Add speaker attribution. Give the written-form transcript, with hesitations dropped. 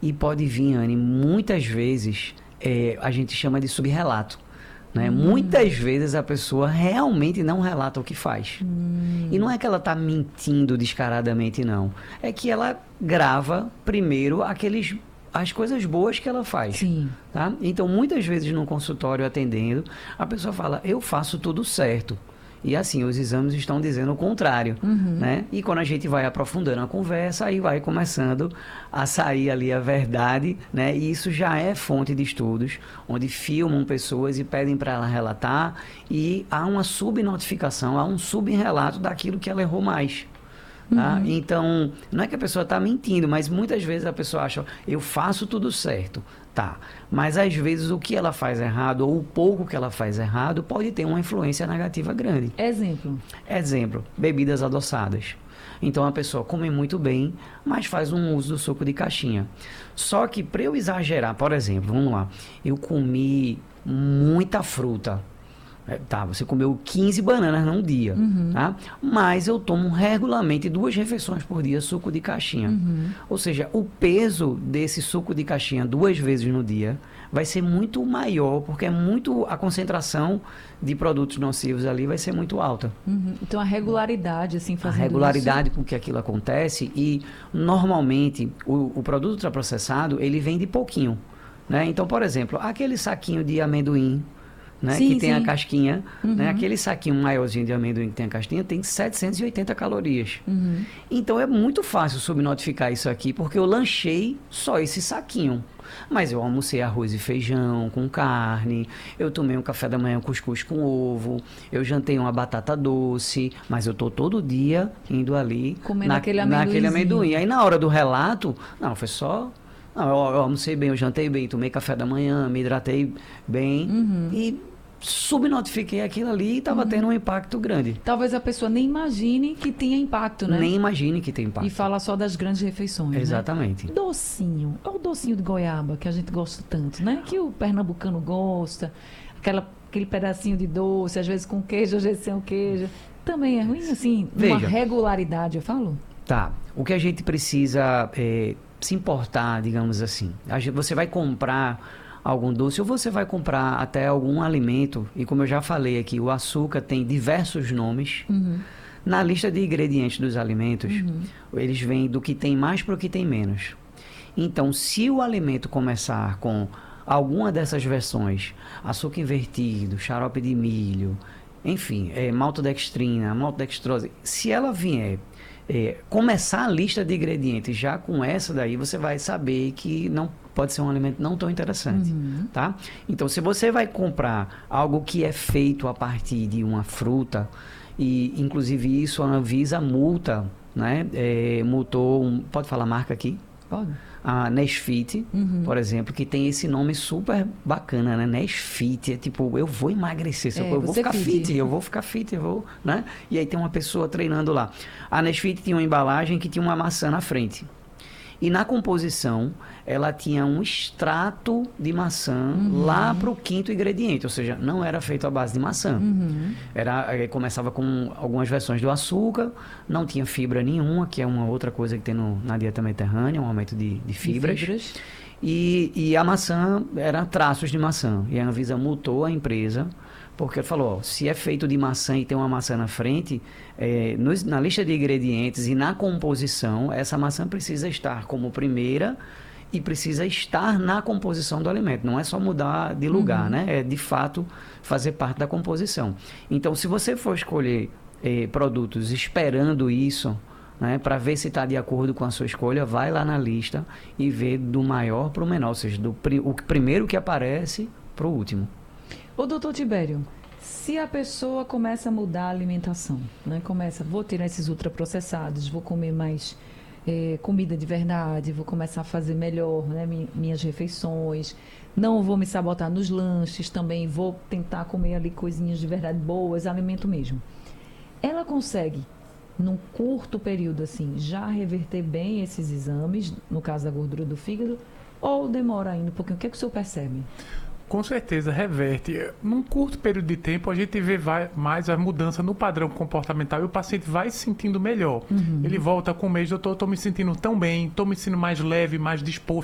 Speaker 1: E pode vir, Anne, muitas vezes, a gente chama de subrelato. Né? Muitas vezes a pessoa realmente não relata o que faz. E não é que ela está mentindo descaradamente, não. É que ela grava primeiro as coisas boas que ela faz.
Speaker 2: Sim.
Speaker 1: Tá? Então, muitas vezes no consultório atendendo, a pessoa fala, eu faço tudo certo. E assim, os exames estão dizendo o contrário, né? E quando a gente vai aprofundando a conversa, aí vai começando a sair ali a verdade, né? E isso já é fonte de estudos, onde filmam pessoas e pedem para ela relatar, e há uma subnotificação, há um subrelato daquilo que ela errou mais. Tá? Então, não é que a pessoa está mentindo, mas muitas vezes a pessoa acha, eu faço tudo certo. Tá, mas às vezes o que ela faz errado, ou o pouco que ela faz errado, pode ter uma influência negativa grande. Exemplo, bebidas adoçadas. Então a pessoa come muito bem, mas faz um uso do suco de caixinha. Só que para eu exagerar, por exemplo, vamos lá, eu comi muita fruta. Tá, você comeu 15 bananas num dia, tá? Mas eu tomo regularmente 2 refeições por dia suco de caixinha. Ou seja, o peso desse suco de caixinha 2 vezes no dia vai ser muito maior, porque a concentração de produtos nocivos ali vai ser muito alta.
Speaker 2: Então a regularidade, assim, fazendo
Speaker 1: a regularidade com que aquilo acontece, e normalmente o produto ultraprocessado, ele vem de pouquinho, né? Então, por exemplo, aquele saquinho de amendoim, né,
Speaker 2: sim,
Speaker 1: que tem
Speaker 2: sim.
Speaker 1: a casquinha, né, aquele saquinho maiorzinho de amendoim que tem a casquinha, tem 780 calorias. Então é muito fácil subnotificar isso aqui, porque eu lanchei só esse saquinho. Mas eu almocei arroz e feijão com carne, eu tomei um café da manhã cuscuz com ovo, eu jantei uma batata doce, mas eu tô todo dia indo ali
Speaker 2: comendo naquele
Speaker 1: amendoim. Aí na hora do relato, não, foi só... Não, eu almocei bem, eu jantei bem, tomei café da manhã, me hidratei bem e subnotifiquei aquilo ali e estava tendo um impacto grande.
Speaker 2: Talvez a pessoa nem imagine que tenha impacto, né?
Speaker 1: Nem imagine que tem impacto.
Speaker 2: E fala só das grandes refeições,
Speaker 1: Exatamente.
Speaker 2: Né? Docinho. É o docinho de goiaba que a gente gosta tanto, né? Que o pernambucano gosta. Aquele pedacinho de doce, às vezes com queijo, às vezes sem o queijo. Também é ruim, assim, uma regularidade, eu falo?
Speaker 1: Tá. O que a gente precisa... se importar, digamos assim. Você vai comprar algum doce ou você vai comprar até algum alimento, e como eu já falei aqui, o açúcar tem diversos nomes. Na lista de ingredientes dos alimentos, eles vêm do que tem mais para o que tem menos. Então, se o alimento começar com alguma dessas versões, açúcar invertido, xarope de milho, enfim, maltodextrina, maltodextrose, se ela vier começar a lista de ingredientes já com essa daí, você vai saber que não pode ser um alimento não tão interessante, tá? Então, se você vai comprar algo que é feito a partir de uma fruta, e inclusive isso a Anvisa multa, né? Multou, pode falar a marca aqui?
Speaker 2: Pode.
Speaker 1: A Nesfit, por exemplo, que tem esse nome super bacana, né? Nesfit, é tipo, eu vou emagrecer, eu vou ficar fit, eu vou, né? E aí tem uma pessoa treinando lá. A Nesfit tinha uma embalagem que tinha uma maçã na frente. E na composição, ela tinha um extrato de maçã lá para o 5º ingrediente, ou seja, não era feito à base de maçã. Começava com algumas versões do açúcar, não tinha fibra nenhuma, que é uma outra coisa que tem na dieta mediterrânea, um aumento de fibras. E a maçã era traços de maçã. E a Anvisa multou a empresa, porque falou, se é feito de maçã e tem uma maçã na frente, na lista de ingredientes e na composição, essa maçã precisa estar como primeira e precisa estar na composição do alimento. Não é só mudar de lugar, né? É, de fato, fazer parte da composição. Então, se você for escolher produtos esperando isso, né, para ver se está de acordo com a sua escolha, vai lá na lista e vê do maior para o menor, ou seja, o primeiro que aparece para o último.
Speaker 2: Ô, doutor Tibério, se a pessoa começa a mudar a alimentação, né? Vou tirar esses ultraprocessados, vou comer mais comida de verdade, vou começar a fazer melhor, né, minhas refeições, não vou me sabotar nos lanches também, vou tentar comer ali coisinhas de verdade boas, alimento mesmo. Ela consegue, num curto período assim, já reverter bem esses exames, no caso da gordura do fígado, ou demora ainda um pouquinho? O que é que o senhor percebe?
Speaker 3: Com certeza, reverte. Num curto período de tempo, a gente vê mais a mudança no padrão comportamental e o paciente vai se sentindo melhor. Ele volta com o mês, doutor, estou me sentindo tão bem, estou me sentindo mais leve, mais disposto